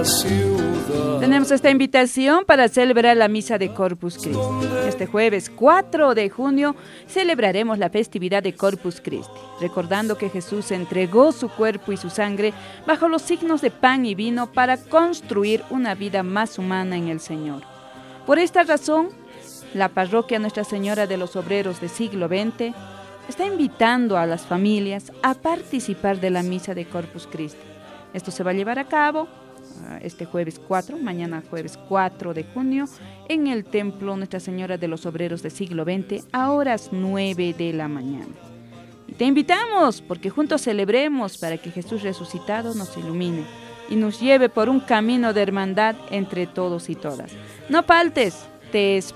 la ciudad. Tenemos esta invitación para celebrar la misa de Corpus Christi. Este jueves 4 de junio celebraremos la festividad de Corpus Christi, recordando que Jesús entregó su cuerpo y su sangre bajo los signos de pan y vino para construir una vida más humana en el Señor. Por esta razón, la parroquia Nuestra Señora de los Obreros del siglo XX está invitando a las familias a participar de la misa de Corpus Christi. Esto se va a llevar a cabo este jueves 4, mañana jueves 4 de junio, en el Templo Nuestra Señora de los Obreros del siglo XX a horas 9 de la mañana. Y te invitamos porque juntos celebremos para que Jesús resucitado nos ilumine y nos lleve por un camino de hermandad entre todos y todas. No faltes, te espero.